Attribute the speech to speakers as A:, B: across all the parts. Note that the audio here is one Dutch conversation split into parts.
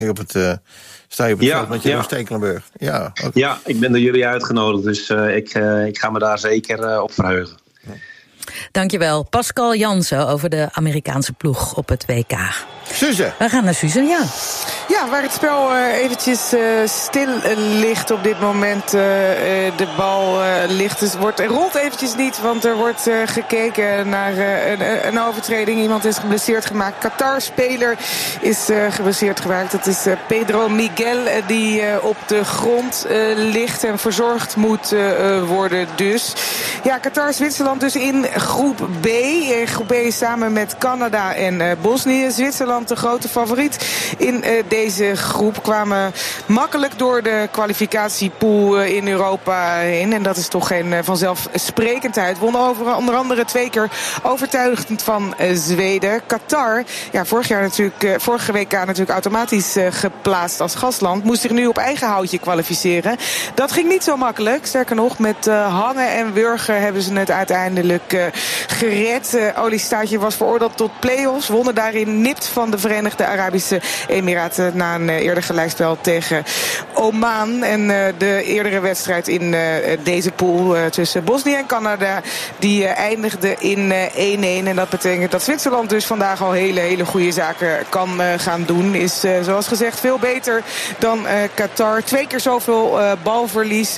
A: Op het, sta je op het veld met Jeroen Stekelenburg. Ja, okay.
B: Ja, ik ben door jullie uitgenodigd, dus ik ga me daar zeker op verheugen.
C: Dankjewel, Pascal Jansen over de Amerikaanse ploeg op het WK.
A: Suze.
C: We gaan naar Suze, ja.
D: Ja, waar het spel eventjes stil ligt op dit moment. De bal ligt, dus rolt eventjes niet, want er wordt gekeken naar een overtreding. Iemand is geblesseerd gemaakt. Qatar-speler is geblesseerd gemaakt. Dat is Pedro Miguel, die op de grond ligt en verzorgd moet worden dus. Ja, Qatar-Zwitserland dus in groep B. Groep B samen met Canada en Bosnië. Zwitserland de grote favoriet in deze groep. Kwamen makkelijk door de kwalificatiepool in Europa heen. En dat is toch geen vanzelfsprekendheid. Wonnen onder andere 2 keer overtuigend van Zweden. Qatar, ja, vorige WK natuurlijk automatisch geplaatst als gastland. Moest zich nu op eigen houtje kwalificeren. Dat ging niet zo makkelijk. Sterker nog, met hangen en wurgen hebben ze het uiteindelijk gered. Oli Staatje was veroordeeld tot play-offs. Wonnen daarin nipt van de Verenigde Arabische Emiraten na een eerder gelijkspel tegen Oman. En de eerdere wedstrijd in deze pool tussen Bosnië en Canada, die eindigde in 1-1. En dat betekent dat Zwitserland dus vandaag al hele goede zaken kan gaan doen. Is zoals gezegd veel beter dan Qatar. 2 keer zoveel balverlies.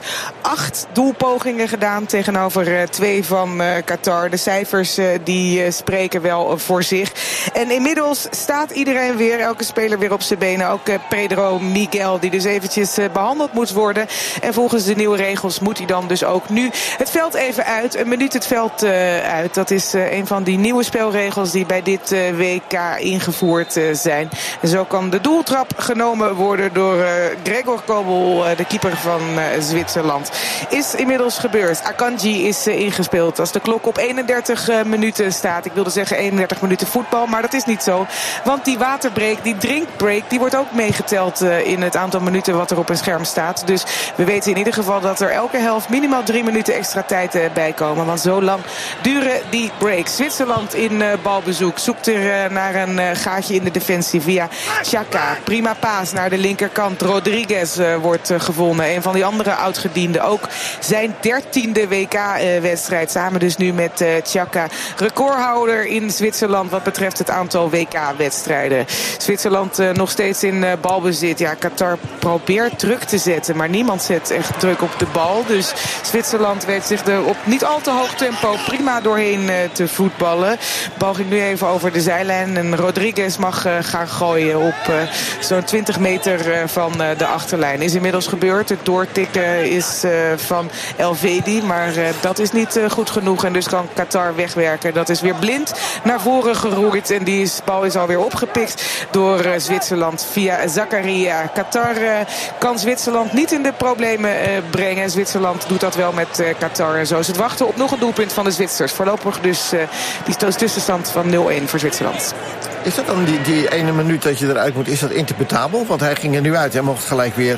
D: 8 doelpogingen gedaan tegenover 2 van Qatar. De cijfers die spreken wel voor zich. En inmiddels staat iedereen weer, elke speler weer op zijn benen. Ook Pedro Miguel, die dus eventjes behandeld moet worden. En volgens de nieuwe regels moet hij dan dus ook nu het veld even uit. Een minuut het veld uit. Dat is een van die nieuwe spelregels die bij dit WK ingevoerd zijn. En zo kan de doeltrap genomen worden door Gregor Kobel, de keeper van Zwitserland. Is inmiddels gebeurd. Akanji is ingespeeld als de klok op 31 minuten staat. Ik wilde zeggen 31 minuten voetbal, maar dat is niet zo. Want die waterbreak, die drinkbreak, die wordt ook meegeteld in het aantal minuten wat er op een scherm staat. Dus we weten in ieder geval dat er elke helft minimaal 3 minuten extra tijd bij komen. Want zo lang duren die breaks. Zwitserland in balbezoek zoekt er naar een gaatje in de defensie via Xhaka. Prima paas naar de linkerkant. Rodriguez wordt gevonden. Een van die andere oudgedienden. Ook zijn 13e WK-wedstrijd. Samen dus nu met Xhaka. Recordhouder in Zwitserland wat betreft het aantal WK-wedstrijden. Zwitserland nog steeds in balbezit. Ja, Qatar probeert druk te zetten, maar niemand zet echt druk op de bal. Dus Zwitserland weet zich er op niet al te hoog tempo prima doorheen te voetballen. De bal ging nu even over de zijlijn en Rodriguez mag gaan gooien op zo'n 20 meter van de achterlijn. Is inmiddels gebeurd. Het doortikken is van Elvedi, maar dat is niet goed genoeg en dus kan Qatar wegwerken. Dat is weer blind naar voren geroerd en die bal is alweer opgepikt door Zwitserland via Zakaria. Qatar kan Zwitserland niet in de problemen brengen. Zwitserland doet dat wel met Qatar. En zo is het wachten op nog een doelpunt van de Zwitsers. Voorlopig dus die tussenstand van 0-1 voor Zwitserland.
A: Is dat dan die ene minuut dat je eruit moet, is dat interpretabel? Want hij ging er nu uit. Hij mocht gelijk weer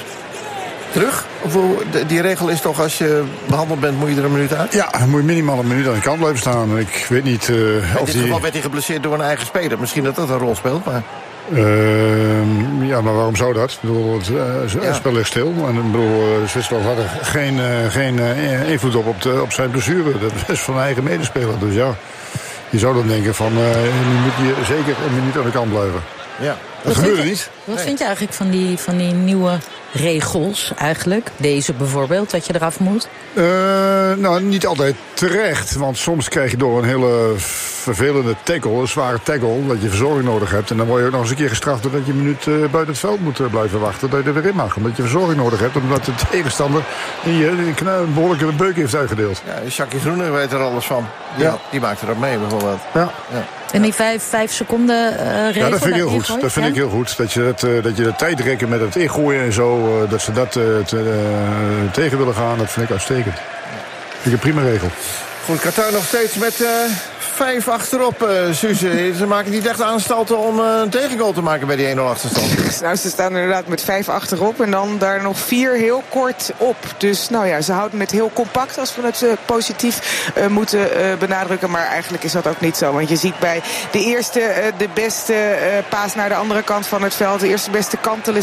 A: terug? Of die regel is toch, als je behandeld bent, moet je er een minuut uit?
E: Ja, dan moet je minimaal een minuut aan de kant blijven staan. Ik weet niet
A: of in dit geval werd hij geblesseerd door een eigen speler. Misschien dat dat een rol speelt, maar...
E: ja, maar waarom zou dat? Ik bedoel, het spel ligt stil. En ik bedoel, Zwitserland had er geen invloed op zijn blessure. Dat is van een eigen medespeler. Dus ja, je zou dan denken van, nu moet je zeker een minuut aan de kant blijven.
A: Ja.
E: Dat gebeurde niet.
C: Wat vind je eigenlijk van die nieuwe regels eigenlijk? Deze bijvoorbeeld, dat je eraf moet?
E: Nou, niet altijd terecht. Want soms krijg je door een hele vervelende tackle, een zware tackle, dat je verzorging nodig hebt. En dan word je ook nog eens een keer gestraft doordat je een minuut buiten het veld moet blijven wachten. Dat je er weer in mag. Omdat je verzorging nodig hebt. Omdat de tegenstander een behoorlijke beuk heeft uitgedeeld.
A: Ja, Jackie Groener weet er alles van. Die maakt er ook mee bijvoorbeeld.
E: Ja.
C: En die 5 seconden regel?
E: Ja, dat vind ik heel goed. Dat vind ik heel goed. Dat je de tijdrekken met het ingooien en zo, dat ze dat tegen willen gaan, dat vind ik uitstekend. Vind ik een prima regel.
A: Goed, Qatar nog steeds met 5 achterop, Suze. Ze maken niet echt aanstalten om een tegengoal te maken bij die 1-0 achterstand.
D: Nou, ze staan inderdaad met 5 achterop en dan daar nog 4 heel kort op. Dus nou ja, ze houden het heel compact als we het positief moeten benadrukken. Maar eigenlijk is dat ook niet zo. Want je ziet bij de eerste, de beste paas naar de andere kant van het veld. De eerste beste kantelen